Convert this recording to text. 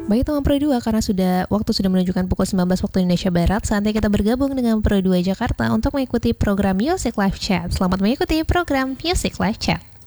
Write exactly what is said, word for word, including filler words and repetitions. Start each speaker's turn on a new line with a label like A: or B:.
A: Baik teman Pro dua, karena sudah waktu sudah menunjukkan pukul sembilan belas waktu Indonesia Barat, saatnya kita bergabung dengan Pro dua Jakarta untuk mengikuti program Music Live Chat. Selamat mengikuti program Music Live Chat.